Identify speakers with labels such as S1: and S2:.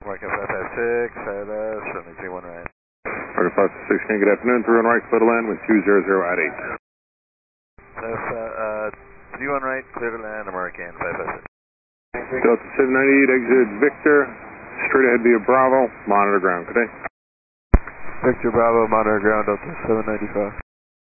S1: Market 556, runway 31 right.
S2: Market 516, good afternoon, 31 right, clear to land with 200 at 8.
S1: 31 right, clear to land, American 556.
S2: Delta 798, exit Victor, straight ahead via Bravo, monitor ground, good day.
S1: Victor Bravo, monitor ground, Delta 795.